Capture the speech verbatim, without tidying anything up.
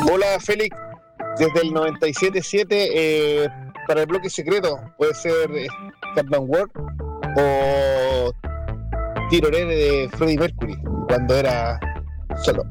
Hola Félix, desde el noventa y siete punto siete eh, para el bloque secreto puede ser eh, Captain Ward o Tirorere de Freddie Mercury cuando era solo.